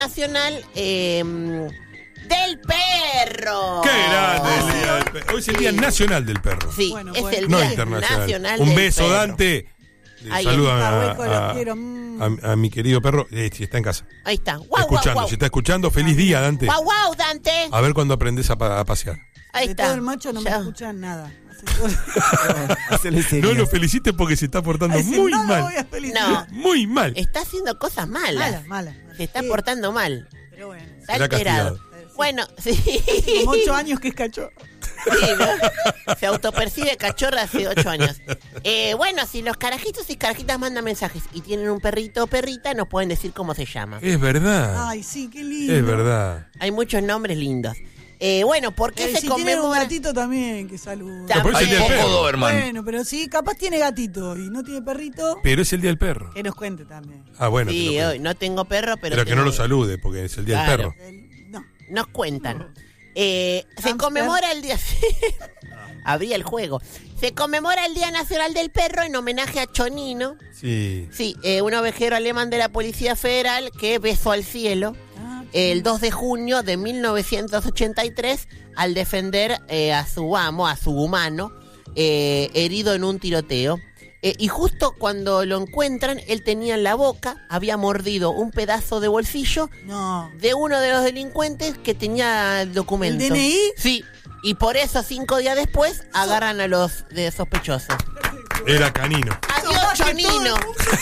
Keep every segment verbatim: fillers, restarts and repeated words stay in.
Nacional eh, del Perro. ¡Qué grande el día del perro! Hoy es el Día Nacional del Perro. Sí, Bueno, es bueno. el No Día internacional. Nacional Un del beso, Perro. Dante. Ahí Saluda está, a, hueco, lo a- quiero, mm. a- a mi querido perro. Eh, si está en casa. Ahí está. Guau, escuchando, guau, guau. si está escuchando, feliz día, Dante. Guau, guau, Dante. A ver cuándo aprendes a, pa- a pasear. Ahí De está. todo el macho no Ya. me escuchan nada. Hace todo- No lo felicites porque se está portando Ay, si muy no lo mal. voy a felicitar. No. Muy mal. Está haciendo cosas malas. Mala, mala. mala. Se está Sí, portando mal. Pero bueno. Está Será alterado. castigado. Bueno, sí. Como ocho años que es cachorro. Sí, ¿no? Se autopercibe cachorra hace ocho años. Eh, bueno, si los carajitos y carajitas mandan mensajes y tienen un perrito o perrita, nos pueden decir cómo se llama. Es verdad. Ay, sí, qué lindo. Es verdad. Hay muchos nombres lindos. Eh, bueno, ¿por qué Eh, se si tiene un conmemora? gatito también, que saluda. También. Pero es el día del Hay perro. poco Doberman. Bueno, pero sí, capaz tiene gatito y no tiene perrito, Pero es el Día del Perro. que nos cuente también. Ah, bueno. que Sí, lo hoy cuente. no tengo perro, pero, Pero que no tengo- lo salude porque es el Día Claro. del Perro. El- no. Nos cuentan. Eh, se Hamster. conmemora el día... Abría el juego. Se conmemora el Día Nacional del Perro en homenaje a Chonino. Sí. Sí, eh, un ovejero alemán de la Policía Federal que besó al cielo Ah, el dos de junio de mil novecientos ochenta y tres al defender eh, a su amo, a su humano, eh, herido en un tiroteo. Eh, y justo cuando lo encuentran, él tenía en la boca, había mordido un pedazo de bolsillo no. de uno de los delincuentes que tenía el documento. ¿El D N I? Sí, y por eso cinco días después agarran a los de sospechosos. Era canino. Adiós, Chonino.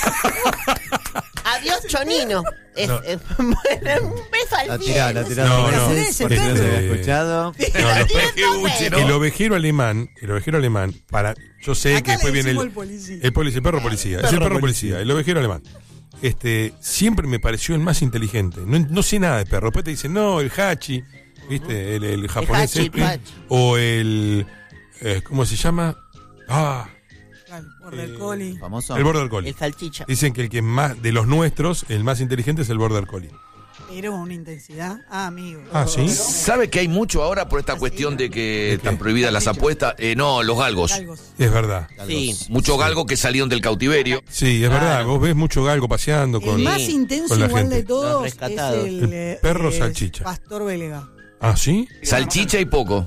Adiós, Chonino. Es, No. es- un beso al La cielo. tirá, la tirá. No, no, Ese, porque este- no se había escuchado. No, no. Qué El ovejero alemán, el ovejero alemán, para, yo sé Acá que después le viene el, decimos el policía. el policía, el perro policía, es el Perro perro policía. policía, el ovejero alemán. Este, siempre me pareció el más inteligente. No, no sé nada de perro. Después te dicen, no, el hachi, ¿viste? El, el japonés hachi, este, hachi. o el, eh, ¿cómo se llama? Ah, Claro, Border Eh, Collie. Famoso. el border collie. El salchicha. Dicen que el que más de los nuestros, el más inteligente es el border collie. Pero una intensidad. Ah, amigo. Ah, sí. ¿Sabe que hay mucho ahora por esta cuestión de que están prohibidas las apuestas? Eh, no, los galgos. Galgos. Es verdad. Sí. Muchos galgos que salieron del cautiverio. Sí, es verdad. Vos ves mucho galgo paseando El con. más Sí, intenso con la igual gente. de todos Los es rescatados. el, El eh, perro es salchicha. Pastor belga. Ah, ¿sí? Salchicha y poco.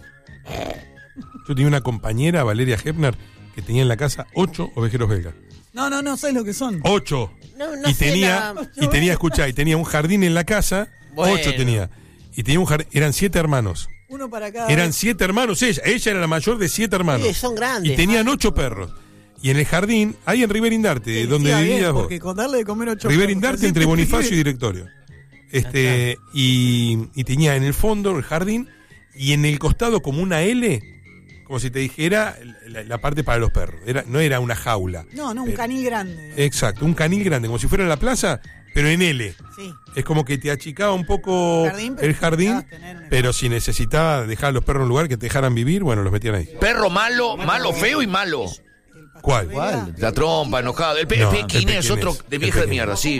Yo tenía una compañera, Valeria Hepner, que tenía en la casa ocho ovejeros belgas. No, no, no, ¿sabes lo que son? Ocho. No, no y sé tenía, la- y tenía, escuchá, y tenía un jardín en la casa. Bueno. Ocho tenía. Y tenía un jardín, eran siete hermanos. Uno para cada. Eran siete hermanos ella. Ella era la mayor de siete hermanos. Sí, son grandes. Y tenían ocho perros. Y en el jardín, ahí en Riverindarte, Sí, donde sí, bien, vivías vos. Porque con darle de comer ocho. Riverindarte perros, entre siete Bonifacio y pibes. Directorio. Este, y, y tenía en el fondo el jardín y en el costado como una L, como si te dijera la, la parte para los perros. Era, no era una jaula. No, no, un Pero- canil grande. Exacto, un canil grande, como si fuera la plaza, pero en L. Sí. Es como que te achicaba un poco Jardín, pero el jardín, necesitabas tener un pero si necesitaba dejar a los perros en un lugar que te dejaran vivir, bueno, los metían ahí. Perro malo, malo, feo y malo. El pastor ¿Cuál? belga. ¿Cuál? La trompa, enojado. El, pe No, el el pequinés, pequinés, otro de el vieja de pequinés. mierda, sí.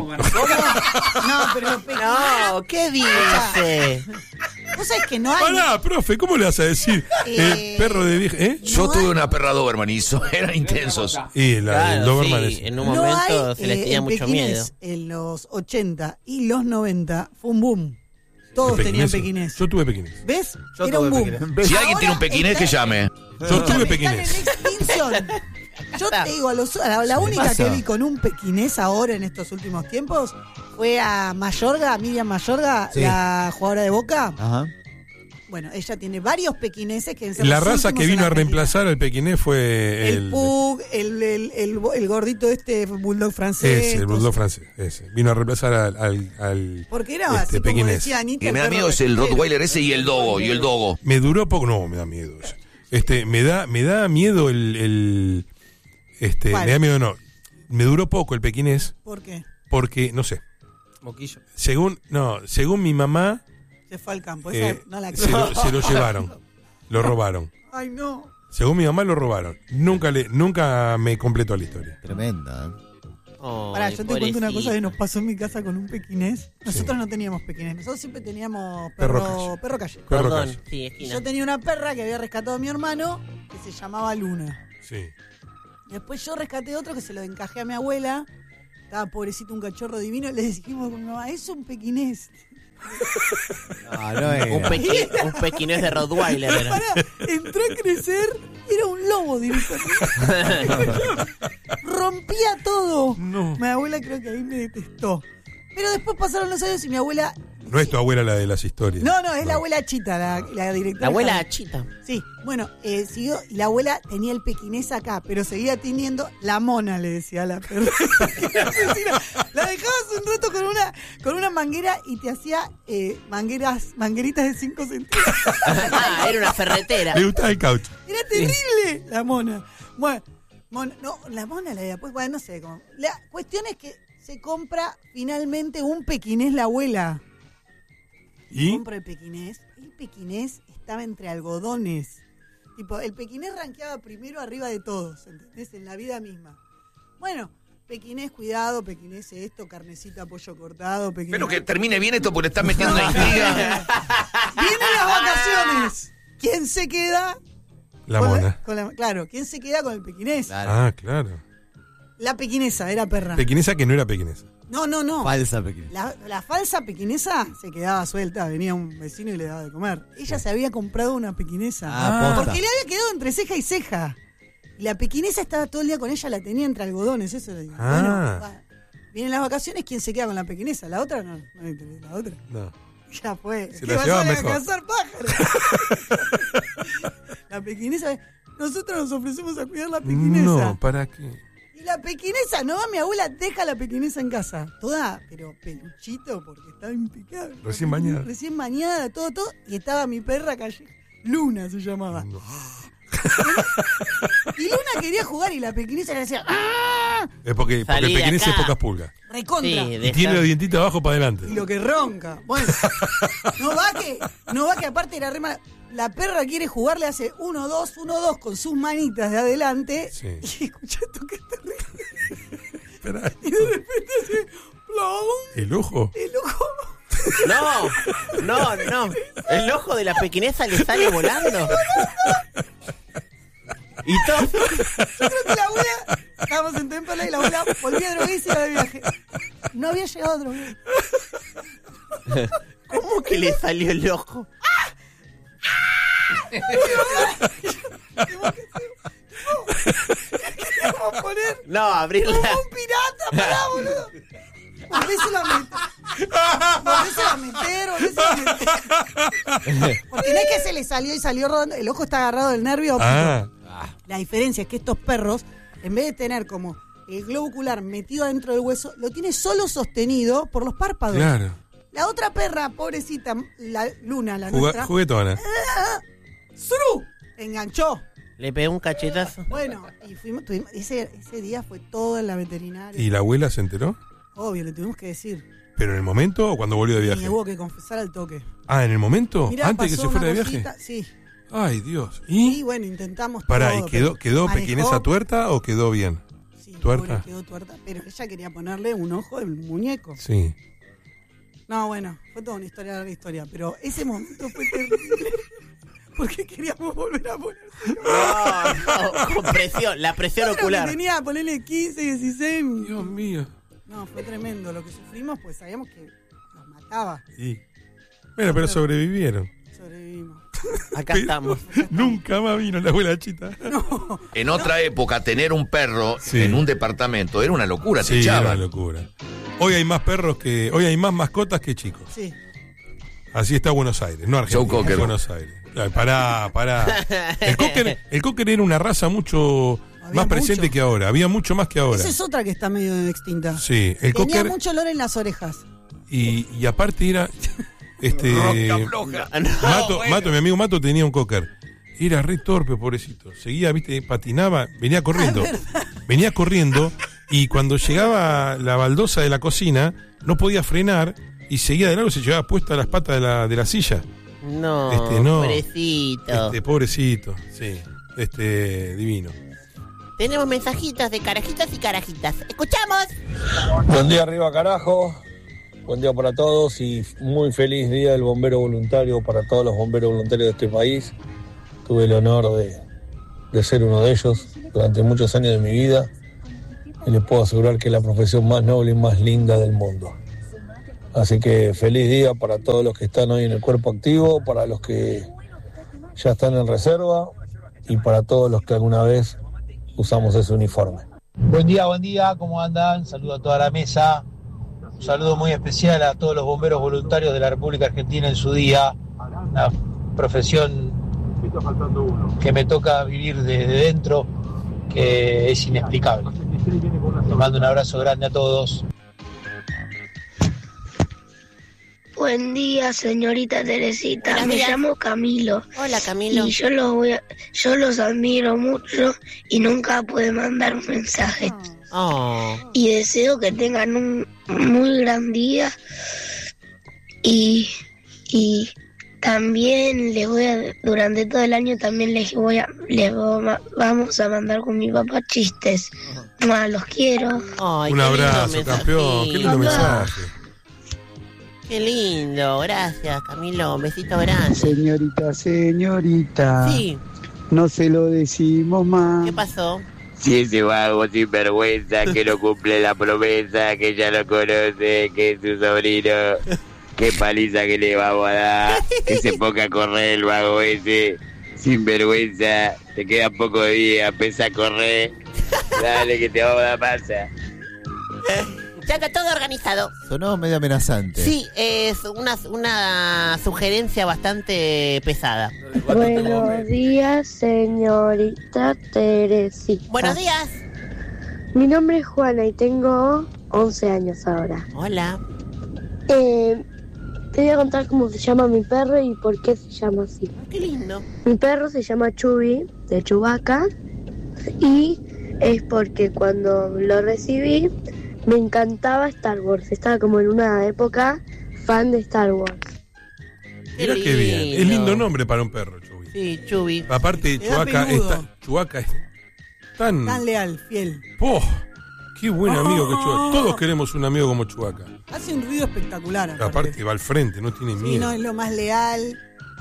No, pero los pequeños. No, ¿qué dice? Vos sabés que no hay. Pará, profe, ¿cómo le vas a decir? Eh, El perro de vieja, ¿eh? Yo No tuve hay- una perra Doberman y eso, eran intensos. Y la, Claro, el Doberman sí, es- en un no momento hay, se les eh, tenía el mucho pequinés miedo. En los ochenta y los noventa fue un boom. Todos el tenían pequinés. pequinés. Yo tuve pequinés. ¿Ves? Yo Era tuve un boom. pequinés. Si alguien tiene un Ahora pequinés, que está- llame. Yo tuve Están pequinés. en extinción. Yo te digo, a los- a la, la única pasa? que vi con un pequinés ahora en estos últimos tiempos fue a Mayorga, a Miriam Mayorga, Sí. la jugadora de Boca. Ajá. Bueno, ella tiene varios pequineses que deben ser La los raza últimos que en vino a Argentina. reemplazar al pequinés fue El, el, Pug, el, el, el, el gordito este bulldog francés. ese, el cosas. bulldog francés, ese. Vino a reemplazar al, al, al- Porque era este, así como pequinés. decía Anita. Que me da perro miedo es el callejero. Rottweiler ese y el dogo, y el dogo. Me duró poco, no, me da miedo eso. Este, me da, me da miedo el, el este, ¿Cuál? me da miedo no. Me duró poco el pequinés ¿Por qué? porque, no sé, Moquillo. según, no, según mi mamá, Se fue al campo. eh, Esa no la se, lo, se lo llevaron, lo robaron. Ay, no. Según mi mamá lo robaron. Nunca le, nunca me completó la historia. Tremenda, ¿eh? Ay, Pará, yo te cuento una pobrecito. cosa que nos pasó en mi casa con un pequinés. Nosotros no teníamos pequinés. Nosotros siempre teníamos Perro perro, calle. perro calle. Perro Perdón, calle. sí, Y esquina. yo tenía una perra que había rescatado a mi hermano que se llamaba Luna. Sí. Después yo rescaté otro que se lo encajé a mi abuela. Estaba pobrecito, un cachorro divino. Y le dijimos a mi mamá, es un pequinés. No, no era. Un, pequi, un pequinés de Rottweiler era. Pará, entró a crecer, era un lobo directamente. Rompía todo. No. Mi abuela creo que ahí me detestó. Pero después pasaron los años y mi abuela... No es tu abuela la de las historias. No, no, es la abuela Chita, la, la directora. La abuela Chita. Sí, bueno, eh, siguió, y la abuela tenía el pequinés acá, pero seguía teniendo la mona, le decía a la perra. La dejabas un rato con una, con una manguera y te hacía eh, mangueras, mangueritas de cinco centímetros. Ah, era una ferretera. Le gustaba el caucho. Era terrible la mona. Bueno, mona, no, la mona la de después, bueno, no sé cómo. La cuestión es que se compra finalmente un pequinés la abuela. ¿Y? Compra el pequinés. El pequinés estaba entre algodones. Tipo, el pequinés rankeaba primero arriba de todos, ¿entendés? En la vida misma. Bueno, pequinés, cuidado, pequinés esto, carnecita, pollo cortado, pequinés... Pero que termine bien esto porque le están metiendo una intriga. Vienen las vacaciones. ¿Quién se queda? La con mona. con la- claro, ¿quién se queda con el pequinés? Claro. Ah, claro. La pequinesa, era perra. Pequinesa que no era pequinesa. No, no, no. Falsa pequeña. La, la falsa pequinesa se quedaba suelta, venía un vecino y le daba de comer. Ella se había comprado una pequinesa. Ah, posta. Porque le había quedado entre ceja y ceja. Y la pequinesa estaba todo el día con ella, la tenía entre algodones, eso le digo. Ah. Bueno, va. Vienen las vacaciones, ¿quién se queda con la pequinesa? La otra no, no me interesa, la otra. No. Ya fue. Se ¿Qué la vas llevaba a ir a mejor. cazar pájaros? La pequinesa, nosotros nos ofrecemos a cuidar la pequinesa. No, ¿para qué? Y la pequinesa, no, mi abuela deja la pequinesa en casa. Toda, pero peluchito, porque estaba impecable. Recién bañada. Recién bañada, todo, todo. Y estaba mi perra calle. Luna se llamaba. No. Y Luna quería jugar y la pequinesa le decía, ¡ah! Es porque, porque Salí el de pequinés es acá. pocas pulgas. Recontra. Sí, Y deja- tiene los dientitos abajo para adelante. Y lo que ronca. Bueno, no va que, no va que aparte era re mala. La perra quiere jugar, le hace uno, dos, uno, dos con sus manitas de adelante. Sí. Y escucha esto que es terrible. Espera, Y de repente hace plom, ¿el ojo? el ojo. No, no, no. El ojo de la pequinesa le sale volando. Y todo. Yo creo que la abuela, estábamos en Temperley y la abuela volvía droguísima de viaje. No había llegado droguísima. ¿Cómo que le salió el ojo? Queríamos poner No, como abrirla. un pirata, pará, boludo. Volvéselo a meter. Volvéselo a meter, volvéselo a meter. Porque no es que se le salió y salió rodando. El ojo está agarrado del nervio óptico. Ah, La diferencia es que estos perros, en vez de tener como el globo ocular metido adentro del hueso, lo tiene solo sostenido por los párpados. claro. La otra perra, pobrecita, la Luna, la Juga- nuestra, juguetona. ¡zru! Enganchó. Le pegó un cachetazo. Bueno, y fuimos, tuvimos- ese, ese día fue todo en la veterinaria. ¿Y la abuela se enteró? Obvio, le tuvimos que decir. ¿Pero en el momento o cuando volvió de Y viaje? hubo que confesar al toque. Ah, ¿en el momento? Mirá, ¿Antes que pasó se fuera de una viaje? cosita, Sí. Ay, Dios. Y ¿Y? bueno, intentamos Pará, todo, ¿y quedó, pero quedó manejó- pequinesa tuerta o quedó bien? Sí, tuerta? pobre, quedó tuerta. Pero ella quería ponerle un ojo al muñeco. Sí. No, bueno, fue toda una historia, larga historia. Pero ese momento fue terrible. Porque queríamos volver a poner. No, no, con presión, la presión Claro, ocular. que tenía, ponerle quince, dieciséis. Dios mío. No, fue tremendo lo que sufrimos, pues sabíamos que nos mataba. Y... Bueno, pero sobrevivieron. Sobrevivimos. Acá Pero- estamos. Nunca más vino la abuela Chita. En otra época, tener un perro Sí. en un departamento era una locura, te Sí, era una echaban. locura. Hoy hay más perros que... Hoy hay más mascotas que chicos. Sí. Así está Buenos Aires, no Argentina, Joe Cocker. Buenos Aires. Ay, pará, pará. El cocker, el cocker era una raza mucho Había más presente mucho. que ahora. Había mucho más que ahora. Esa es otra que está medio extinta. Sí, el Tenía cocker mucho olor en las orejas. y, y aparte era este Roca floja. No, Mato, bueno. Mato, mi amigo Mato tenía un cocker. Era re torpe, pobrecito. Seguía, viste, patinaba, venía corriendo. Venía corriendo y cuando llegaba la baldosa de la cocina no podía frenar y seguía de largo y se llevaba puesta las patas de la, de la silla. No, Este, no. pobrecito. Este, pobrecito, sí. Este, divino. Tenemos mensajitos de carajitas y carajitas. ¡Escuchamos! Buen día arriba carajo, buen día para todos y muy feliz día del bombero voluntario para todos los bomberos voluntarios de este país. Tuve el honor de, de ser uno de ellos durante muchos años de mi vida y les puedo asegurar que es la profesión más noble y más linda del mundo. Así que feliz día para todos los que están hoy en el cuerpo activo, para los que ya están en reserva y para todos los que alguna vez usamos ese uniforme. Buen día, buen día, ¿cómo andan? Saludo a toda la mesa. Un saludo muy especial a todos los bomberos voluntarios de la República Argentina en su día. Una profesión que me toca vivir desde dentro, que es inexplicable. Les mando un abrazo grande a todos. Buen día, señorita Teresita. Buenos Me días. llamo Camilo. Hola, Camilo. Y yo los voy a- yo los admiro mucho y nunca pude mandar un mensaje. Oh, Y deseo que tengan un muy gran día. Y, y también les voy a, durante todo el año también les voy a, les voy a- vamos a mandar con mi papá chistes. Mua, los quiero. ay, Un qué lindo abrazo, campeón. Qué lindo mensajito. mensaje. Qué lindo, gracias, Camilo. Un besito grande. Señorita, señorita, Sí, no se lo decimos más. ¿qué pasó? Si ese vago sin vergüenza que no cumple la promesa, que ya lo conoce, que es su sobrino, qué paliza que le vamos a dar, que se ponga a correr el vago ese, sin vergüenza, te quedan pocos días, empieza a correr, dale que te vamos a dar masa. Ya está todo organizado. Sonó medio amenazante. Sí, es una, una sugerencia bastante pesada. Buenos días, señorita Teresita. Buenos días. Mi nombre es Juana y tengo once años ahora. Hola. Eh, te voy a contar cómo se llama mi perro y por qué se llama así. Qué lindo. Mi perro se llama Chubby, de Chewbacca, y es porque cuando lo recibí me encantaba Star Wars. Estaba como en una época fan de Star Wars. Mirá qué bien. Es lindo nombre para un perro, Chubi. Sí, Chubi. Aparte, Te da Chubaca peludo. está, Chubaca es tan... Tan leal, fiel. ¡Oh! ¡Qué buen amigo que Oh. Chubaca! Todos queremos un amigo como Chubaca. Hace un ruido espectacular. Aparte va al frente, no tiene Sí, miedo. no, es lo más leal.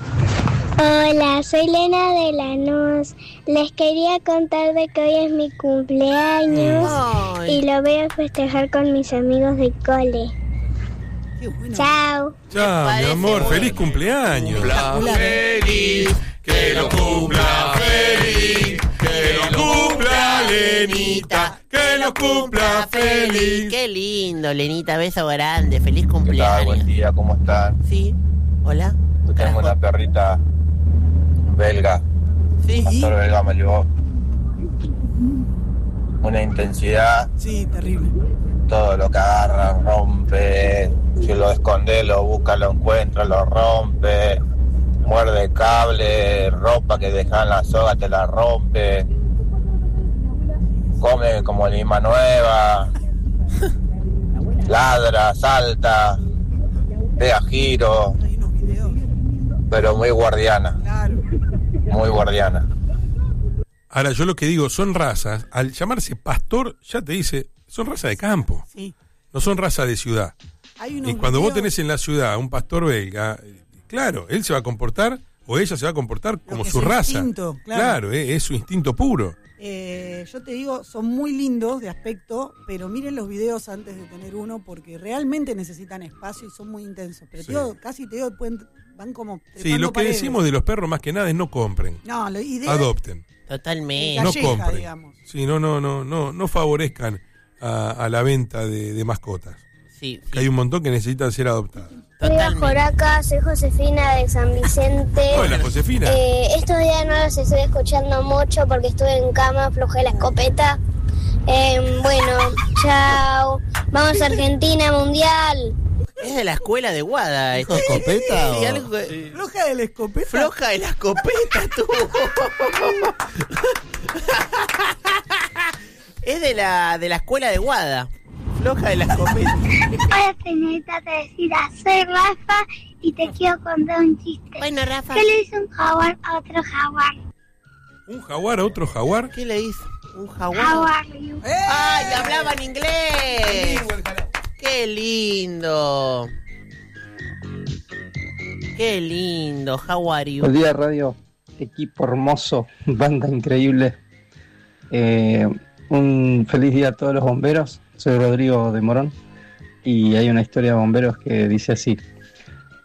Hola, soy Lena de Lanús. Les quería contar de que hoy es mi cumpleaños Ay. y lo voy a festejar con mis amigos de cole. Qué bueno. Chao. Chao, mi parece amor, muy feliz cumpleaños. Cumpla feliz, que lo cumpla feliz, que lo cumpla Lenita, que lo cumpla feliz. Qué lindo, Lenita. Beso grande. Feliz ¿Qué tal? cumpleaños. Buen día, ¿cómo están? Sí. Hola. Yo tengo Carajo. una perrita belga. Sí. Pastor belga me llevó. Una intensidad, Sí, terrible. todo lo que agarra, rompe. Si lo esconde, lo busca, lo encuentra, lo rompe. Muerde cable, ropa que deja en la soga, te la rompe. Come como lima nueva. Ladra, salta, pega giro, Hay unos videos. pero muy guardiana, Claro. muy guardiana. Ahora, yo lo que digo, son razas. Al llamarse pastor, ya te dice, son raza de campo. Sí. No son raza de ciudad. Hay unos Y cuando vos videos- tenés en la ciudad un pastor belga, eh, claro, él se va a comportar, o ella se va a comportar como que es su su raza. instinto, claro. Claro, eh, es su instinto puro. Eh, yo te digo, son muy lindos de aspecto, pero miren los videos antes de tener uno porque realmente necesitan espacio y son muy intensos. Pero Sí. te digo, casi te digo, pueden, van como Sí, trepando lo que paredes. decimos de los perros más que nada es no compren, No, la idea adopten, Totalmente. no calleja, compren. digamos. Sí, no, no, no, no, no favorezcan a, a la venta de, de mascotas. Sí, Que hay un montón que necesitan ser adoptadas. Hola, totalmente. Joraca, soy Josefina de San Vicente. Hola, Josefina. Eh, estos días no los estoy escuchando mucho porque estuve en cama, aflojé la escopeta. Eh, bueno, chao. Vamos a Argentina, Mundial. Es de la escuela de Guada. ¿Dijo escopeta Sí, o- algo- Floja de la escopeta. Floja de la escopeta, tú. Es de la, de la escuela de Guada. Floja de la escopeta. Hola, señorita Teresita, soy Rafa y te quiero contar un chiste. Bueno, Rafa. ¿Qué le dice un jaguar a otro jaguar? ¿Un jaguar a otro jaguar? ¿Qué le dice? ¿Un jaguar? How are you? ¡Ay, hablaban inglés! ¡Qué lindo! ¡Qué lindo! How are you? Buen día, radio. Equipo hermoso, banda increíble. Eh, un feliz día a todos los bomberos. Soy Rodrigo de Morón. y hay una historia de bomberos que dice así: